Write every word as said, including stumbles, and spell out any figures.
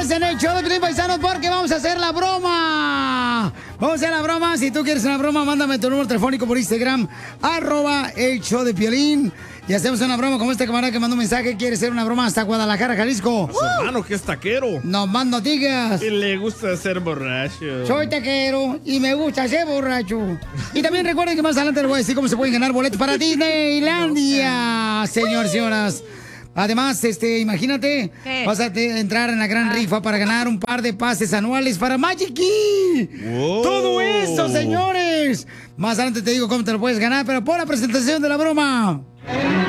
Estamos en el show de Piolín, paisanos, porque vamos a hacer la broma. Vamos a hacer la broma. Si tú quieres una broma, mándame tu número telefónico por Instagram, arroba el show de Piolín. Y hacemos una broma como este camarada que mandó un mensaje. Quiere hacer una broma hasta Guadalajara, Jalisco. Su hermano, que es taquero. No más no digas. Y le gusta ser borracho. Soy taquero y me gusta ser borracho. Y también recuerden que más adelante les voy a decir cómo se pueden ganar boletos para Disneylandia, señores y señoras. Además, este, imagínate, ¿Qué? vas a te- entrar en la gran rifa para ganar un par de pases anuales para Magic Key. Wow. Todo esto, señores. Más adelante te digo cómo te lo puedes ganar, pero por la presentación de la broma.